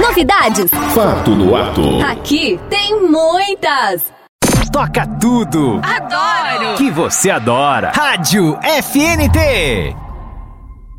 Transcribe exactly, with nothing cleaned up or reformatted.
Novidades? Fato no ato. Aqui tem muitas. Toca tudo. Adoro. Que você adora. Rádio F N T.